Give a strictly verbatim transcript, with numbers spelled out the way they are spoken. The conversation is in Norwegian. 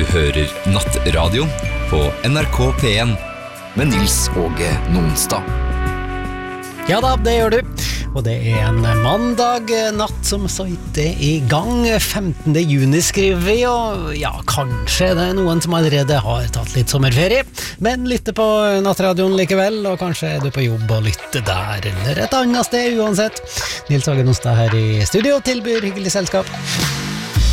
hører Nattradio på N R K P en med Nils Åge Nonstad. Ja da, det gjør du. Og det er en mandag natt som så vidt er i gang. femtende juni skriver vi, og ja, kanskje det er noen som allerede har tatt litt sommerferie, men lytter på Nattradioen likevel, og kanskje er du på jobb og lytter der, eller et annet sted uansett. Nils Åge Nonstad her i studio tilbyr hyggelig selskap.